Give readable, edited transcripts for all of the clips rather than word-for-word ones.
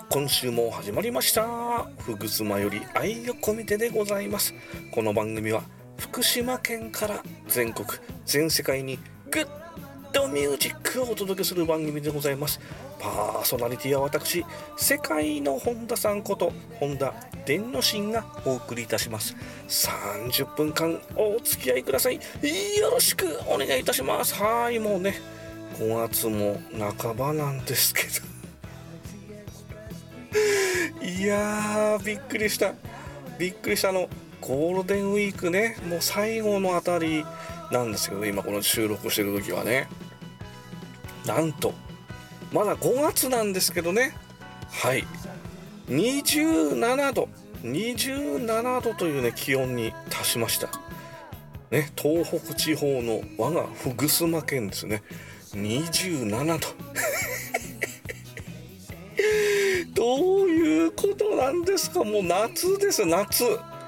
今週も始まりました。ふぐすまより愛を込めてでございます。この番組は福島県から全国全世界にグッドミュージックをお届けする番組でございます。パーソナリティは私、世界の本田さんこと本田伝之進がお送りいたします。30分間お付き合いください。よろしくお願いいたします。はい、もうね5月も半ばなんですけどいやーびっくりしたゴールデンウィークね、もう最後のあたりなんですけど、今この収録してる時はね、なんとまだ5月なんですけどね、はい、27度というね気温に達しましたね。東北地方の我が福島県ですね、27度どういうことなんですか。もう夏です。夏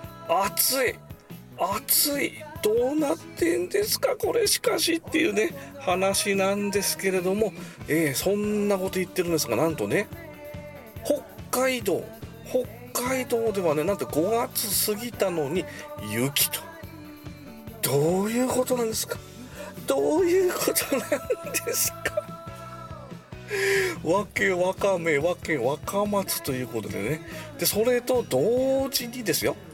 暑いどうなってんですかこれ、しかしっていうね話なんですけれども、そんなこと言ってるんですが、なんとね北海道ではね、なんと5月過ぎたのに雪と。どういうことなんですか。どういうことなんですか。わけわかめわけ若松ということでね、でそれと同時に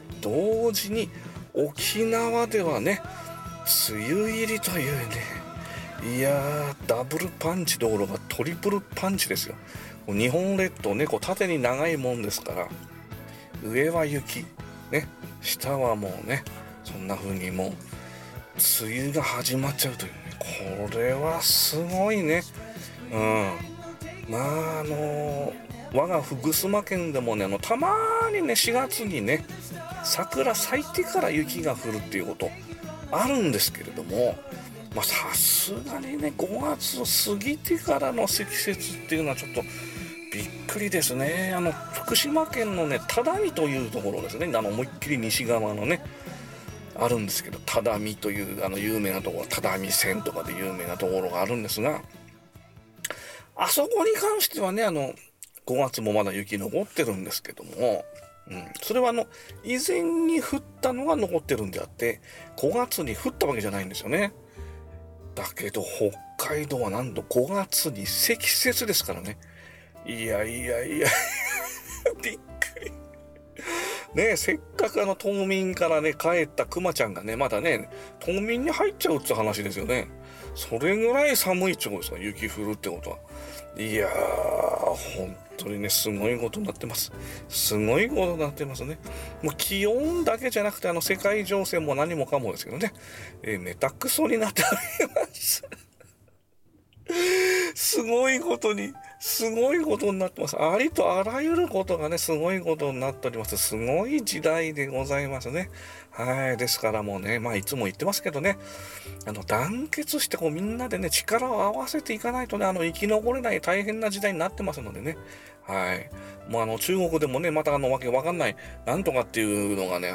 沖縄ではね梅雨入りというね、いやーダブルパンチどころかトリプルパンチですよ。日本列島ねこう縦に長いもんですから、上は雪ね、下はもうねそんな風にもう梅雨が始まっちゃうというね、これはすごいね。まあ我が福島県でもねたまにね4月にね桜咲いてから雪が降るっていうことあるんですけれども、さすがにね5月過ぎてからの積雪っていうのはちょっとびっくりですね。福島県のね只見というところですね、思いっきり西側のねあるんですけど、只見という有名なところ、只見線とかで有名なところがあるんですが、あそこに関してはね5月もまだ雪残ってるんですけども、それは以前に降ったのが残ってるんであって5月に降ったわけじゃないんですよね。だけど北海道はなんと5月に積雪ですからね。いやびっくりね。せっかく冬眠からね帰ったクマちゃんがねまだね冬眠に入っちゃうって話ですよね。それぐらい寒いってことですか、雪降るってことは。いやー本当にねすごいことになってます。ね。もう気温だけじゃなくて世界情勢も何もかもですけどね、めたくそになっておりますすごいことになってます。ありとあらゆることがねすごいことになっております。すごい時代でございますね。はい。ですからもうねいつも言ってますけどね、団結してみんなでね力を合わせていかないとね生き残れない大変な時代になってますのでね。はい。もう中国でもねまたわけわかんないなんとかっていうのがね